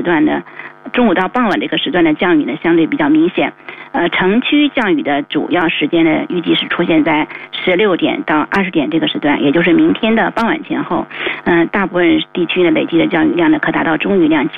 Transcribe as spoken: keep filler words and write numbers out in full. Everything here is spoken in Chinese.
段呢，中午到傍晚这个时段的降雨呢相对比较明显。呃，城区降雨的主要时间呢，预计是出现在十六点到二十点这个时段，也就是明天的傍晚前后。嗯、呃，大部分地区呢累计的降雨量呢可达到中雨量。